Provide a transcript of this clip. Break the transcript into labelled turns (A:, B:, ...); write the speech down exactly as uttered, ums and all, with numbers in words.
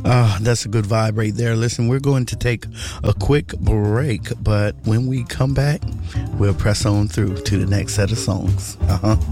A: Ah, that's a good vibe right there. Listen, we're going to take a quick break, but when we come back, we'll press on through to the next set of songs. Uh-huh.